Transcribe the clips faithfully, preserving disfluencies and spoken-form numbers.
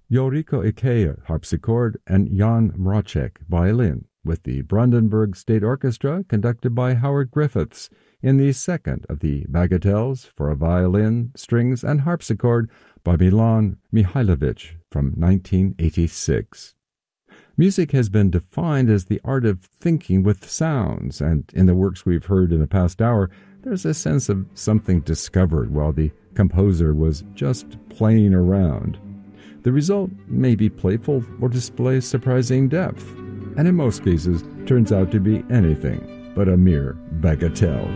Yoriko Ikea, harpsichord, and Jan Mrocek, violin, with the Brandenburg State Orchestra conducted by Howard Griffiths in the second of the Bagatelles for a violin, strings, and harpsichord by Milan Mihailovich from nineteen eighty-six. Music has been defined as the art of thinking with sounds, and in the works we've heard in the past hour, there's a sense of something discovered while the composer was just playing around. The result may be playful or displays surprising depth, and in most cases turns out to be anything but a mere bagatelle.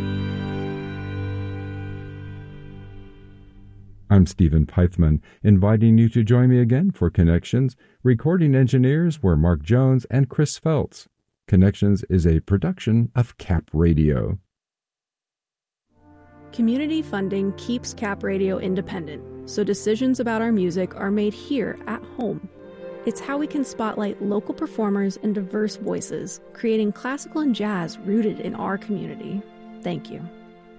I'm Stephen Peithman, inviting you to join me again for Connections. Recording engineers were Mark Jones and Chris Feltz. Connections is a production of Cap Radio. Community funding keeps Cap Radio independent, so decisions about our music are made here at home. It's how we can spotlight local performers and diverse voices, creating classical and jazz rooted in our community. Thank you.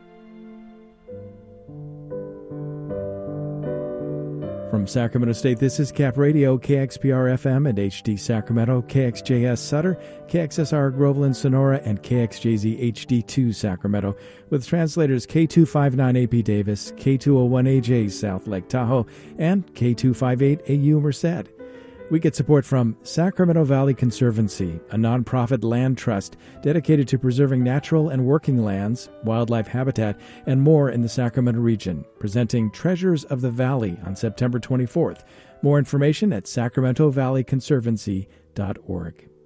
From Sacramento State, this is Cap Radio, K X P R F M and H D Sacramento, K X J S Sutter, K X S R Groveland Sonora, and K X J Z H D two Sacramento, with translators K two fifty-nine A P Davis, K two oh one A J South Lake Tahoe, and K two fifty-eight A U Merced. We get support from Sacramento Valley Conservancy, a nonprofit land trust dedicated to preserving natural and working lands, wildlife habitat, and more in the Sacramento region, presenting Treasures of the Valley on September twenty-fourth. More information at sacramento valley conservancy dot org.